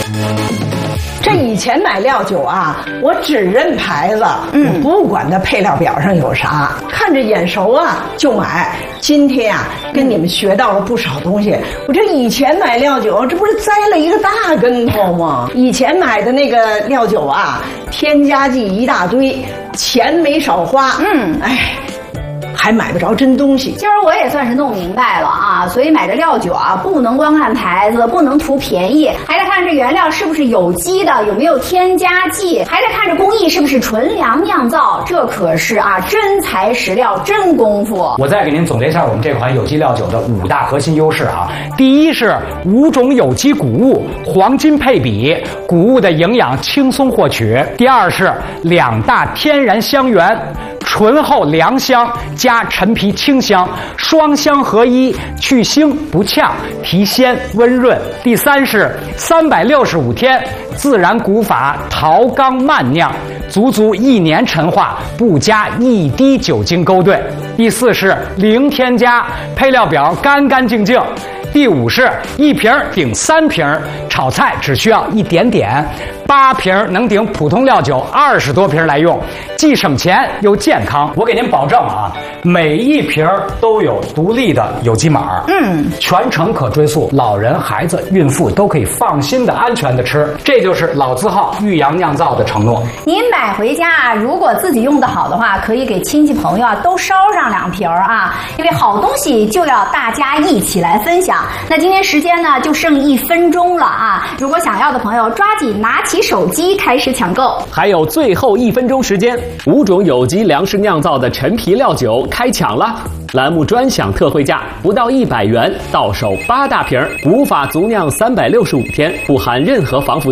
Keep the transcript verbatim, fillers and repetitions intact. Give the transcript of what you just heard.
这以前买料酒啊，我只认牌子，嗯，不管它配料表上有啥，看着眼熟啊就买。今天啊，跟你们学到了不少东西。我这以前买料酒，这不是栽了一个大跟头吗？以前买的那个料酒啊，添加剂一大堆，钱没少花。嗯，哎。还买不着真东西。 今儿我也算是弄明白了啊，所以买的料酒啊，不能光看牌子，不能图便宜，还得看这原料是不是有机的，有没有添加剂，还得看这工艺是不是纯粮酿造，这可是啊真材实料，真功夫。 我再给您总结一下我们这款有机料酒的五大核心优势啊。第一是五种有机谷物，黄金配比，谷物的营养轻松获取。第二是两大天然香源，醇厚良香加陈皮清香，双香合一，去腥不呛，提鲜温润。第三是三百六十五天自然古法陶缸慢酿，足足一年陈化，不加一滴酒精勾兑。第四是零添加，配料表干干净净。第五是一瓶顶三瓶，炒菜只需要一点点，八瓶能顶普通料酒二十多瓶来用，既省钱又健康。我给您保证啊，每一瓶都有独立的有机码，嗯，全程可追溯，老人、孩子、孕妇都可以放心的、安全的吃。这就是老字号玉阳酿造的承诺。 您买回家啊，如果自己用得好的话，可以给亲戚朋友啊都捎上两瓶啊，因为好东西就要大家一起来分享。那今天时间呢就剩一分钟了啊！如果想要的朋友，抓紧拿起手机开始抢购。 还有最后一分钟时间，五种有机粮食酿造的陈皮料酒开抢了！栏目专享特惠价不到一百元，到手八大瓶，古法足酿三百六十五天，不含任何防腐。